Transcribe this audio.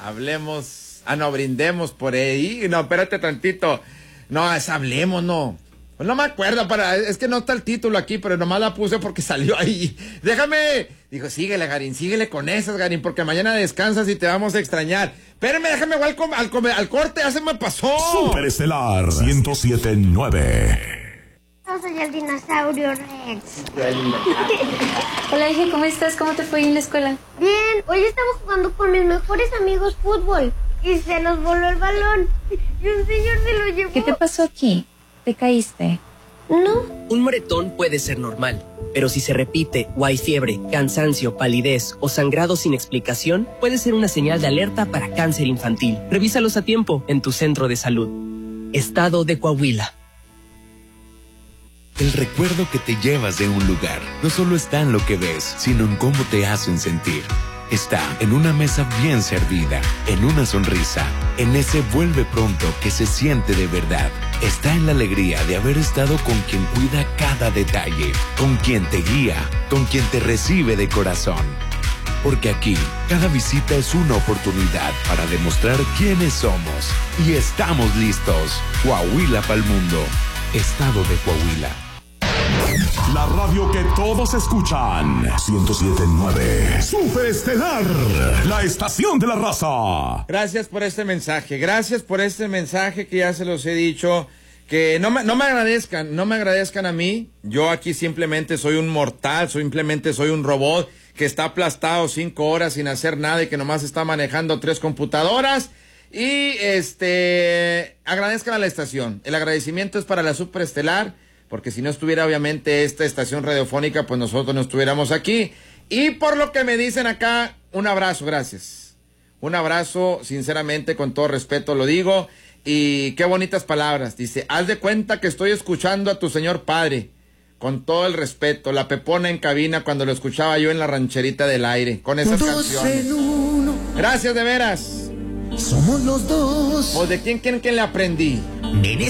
Hablemos. No, brindemos por ahí. No, espérate tantito. No, es hablemos, no. Pues no me acuerdo, es que no está el título aquí, pero nomás la puse porque salió ahí. Déjame. Dijo, síguele, Garín, síguele con esas, Garín, porque mañana descansas y te vamos a extrañar. Espérame, déjame igual al corte, ya se me pasó. Superestelar 107.9. Yo soy el dinosaurio Rex. Hola, hija, ¿cómo estás? ¿Cómo te fue en la escuela? Bien, hoy estamos jugando con mis mejores amigos fútbol y se nos voló el balón y un señor se lo llevó. ¿Qué te pasó aquí? ¿Te caíste? No. Un moretón puede ser normal, pero si se repite o hay fiebre, cansancio, palidez o sangrado sin explicación, puede ser una señal de alerta para cáncer infantil. Revísalos a tiempo en tu centro de salud. Estado de Coahuila. El recuerdo que te llevas de un lugar no solo está en lo que ves, sino en cómo te hacen sentir. Está en una mesa bien servida, en una sonrisa, en ese vuelve pronto que se siente de verdad. Está en la alegría de haber estado con quien cuida cada detalle, con quien te guía, con quien te recibe de corazón. Porque aquí, cada visita es una oportunidad para demostrar quiénes somos. Y estamos listos. Coahuila pa'l mundo. Estado de Coahuila. La radio que todos escuchan. 107.9. Superestelar. La estación de la raza. Gracias por este mensaje. Gracias por este mensaje que ya se los he dicho. Que no me agradezcan a mí. Yo aquí simplemente soy un mortal, simplemente soy un robot que está aplastado 5 horas sin hacer nada y que nomás está manejando 3 computadoras. Y agradezcan a la estación. El agradecimiento es para la Superestelar, porque si no estuviera obviamente esta estación radiofónica, pues nosotros no estuviéramos aquí. Y por lo que me dicen acá, un abrazo, gracias. Un abrazo, sinceramente, con todo respeto lo digo. Y qué bonitas palabras. Dice, haz de cuenta que estoy escuchando a tu señor padre. Con todo el respeto, la Pepona en cabina cuando lo escuchaba yo en la rancherita del aire, con esas canciones. Gracias, de veras. Somos los dos. ¿O de quién le aprendí?